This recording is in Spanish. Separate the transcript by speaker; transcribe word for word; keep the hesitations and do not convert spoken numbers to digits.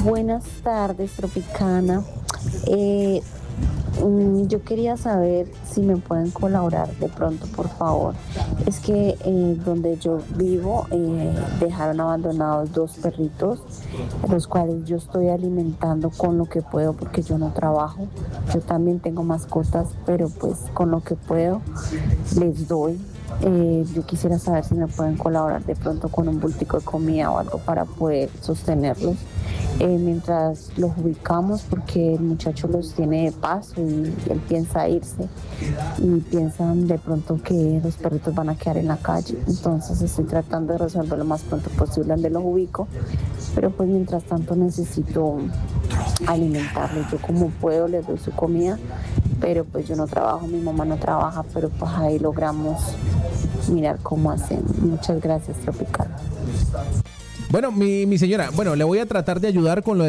Speaker 1: Buenas tardes, Tropicana. Eh, mm, yo quería saber si me pueden colaborar de pronto, por favor. Es que eh, donde yo vivo eh, dejaron abandonados dos perritos, los cuales yo estoy alimentando con lo que puedo porque yo no trabajo. Yo también tengo mascotas, pero pues con lo que puedo les doy. Eh, yo quisiera saber si me pueden colaborar de pronto con un bultico de comida o algo para poder sostenerlos eh, mientras los ubicamos, porque el muchacho los tiene de paso y él piensa irse y piensan de pronto que los perritos van a quedar en la calle. Entonces estoy tratando de resolver lo más pronto posible donde los ubico, pero pues mientras tanto necesito alimentarlos. Yo como puedo les doy su comida, pero pues yo no trabajo, mi mamá no trabaja, pero pues ahí logramos mirar cómo hacen. Muchas gracias, Tropical.
Speaker 2: Bueno, mi, mi señora, bueno, le voy a tratar de ayudar con lo de